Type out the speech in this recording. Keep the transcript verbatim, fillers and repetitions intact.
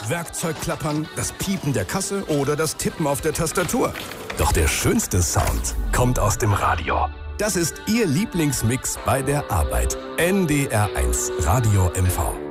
Werkzeugklappern, das Piepen der Kasse oder das Tippen auf der Tastatur. Doch der schönste Sound kommt aus dem Radio. Das ist Ihr Lieblingsmix bei der Arbeit. N D R eins Radio M V.